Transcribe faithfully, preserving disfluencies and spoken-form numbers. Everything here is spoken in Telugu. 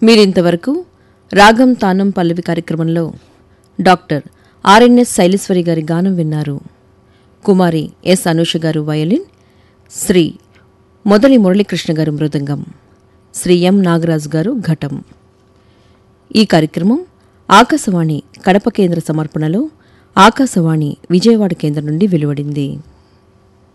మీరింతవరకు రాగం తానం పల్లవి కార్యక్రమంలో డాక్టర్ ఆర్ఎన్ఎస్ శైలేశ్వరి గారి గానం విన్నారు. కుమారి ఎస్ అనూష గారు వయలిన్, శ్రీ మొదలి మురళీకృష్ణ గారు మృదంగం, శ్రీ ఎం నాగరాజు గారు ఘటం. ఈ కార్యక్రమం ఆకాశవాణి కడప కేంద్ర సమర్పణలో ఆకాశవాణి విజయవాడ కేంద్రం నుండి వెలువడింది.